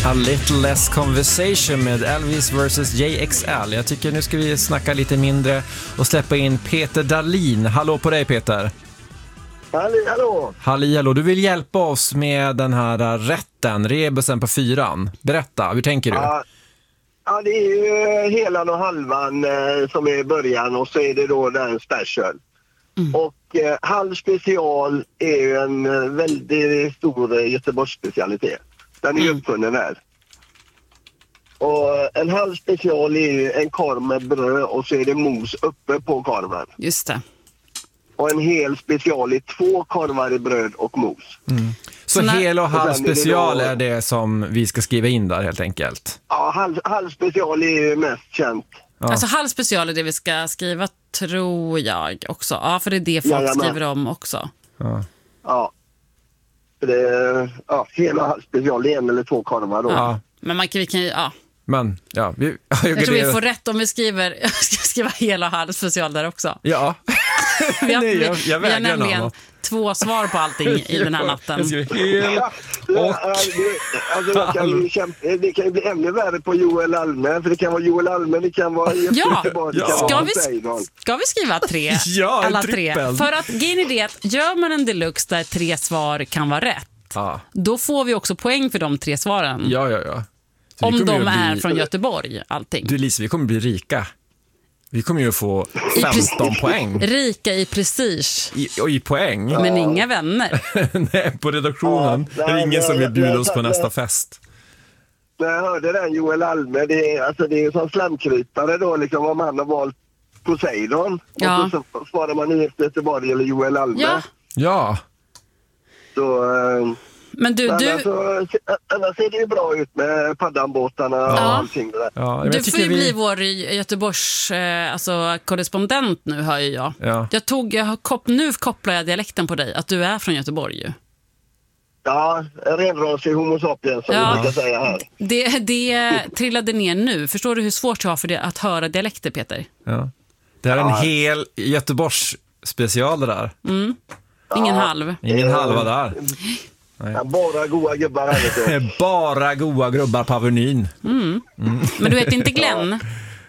A little less conversation med Elvis vs JXL. Jag tycker nu ska vi snacka lite mindre och släppa in Peter Dahlin. Hallå på dig, Peter. Hallå. Du vill hjälpa oss med den här rätten, rebusen på 4. Berätta, hur tänker du? Ja, det är ju helan och halvan som är i början, och så är det då den special. Och halv special är ju en väldigt stor Göteborgs specialitet. Den är ju uppfunnen här. Och en halv special är ju en korv med bröd och så är det mos uppe på korven. Just det. Och en hel special är 2 korvar i bröd och mos. Så hel och halv special är det som vi ska skriva in där helt enkelt? Ja, halv special är ju mest känt. Ja. Alltså halv special är det vi ska skriva, tror jag också. Ja, för det är det folk skriver om också. Ja. För det, hel och halv special är 1 eller 2 korvar då. Ja. Men vi kan ju, Men, jag tror vi får rätt om vi skriva hel och halv special där också. Ja. Vi har nämligen 2 svar på allting i den här natten. Jag skriver hel och... Det kan ju bli ännu värre på Joel Alme. För det kan vara Joel Alme, det kan vara... Ska vi skriva 3? Ja, alla trippel. 3. För att grejen är det att gör man en deluxe där 3 svar kan vara rätt, då får vi också poäng för de 3 svaren. Ja. Om de är från Göteborg, allting. Du Lisa, vi kommer bli rika. Vi kommer ju få 15 poäng. Rika i prestige. I poäng. Men inga vänner. Nej, på redaktionen är det ingen som vill bjuda oss på nästa fest. När jag hörde den Joel Alme, det är som slamkrypare då, liksom, om han har valt Poseidon. Ja. Och så svarar man i Göteborg eller Joel Alme. Ja. Så... Men annars ser det ju bra ut med paddanbåtarna och allting det där. Ja, du får ju bli vår Göteborgs korrespondent nu, hör ju jag. Ja. Nu kopplar jag dialekten på dig, att du är från Göteborg ju. Ja, renrasig homo sapiens som vi brukar säga här. Det trillade ner nu. Förstår du hur svårt jag har för det att höra dialekter, Peter? Ja. Det är en hel Göteborgs special det där. Ingen halv. Ingen halva där. Ja, bara goa gubbar här. Bara goa grubbar på Avenyn. Men du heter inte Glenn?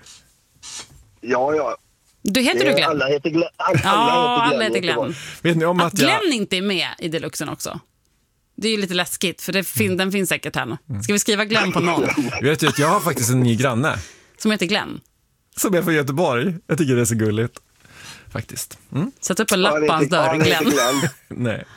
Ja. Du heter du Glenn? Alla heter Glenn. Alla heter Glenn. Vet ni om att Glenn inte är med i deluxen också? Det är ju lite läskigt, för den finns säkert här nu. Ska vi skriva Glenn på någon? Vet du att jag har faktiskt en ny granne. Som heter Glenn? Som är från Göteborg. Jag tycker det är så gulligt. Faktiskt. Sätt upp en lapp på hans dörr, Glenn. Nej.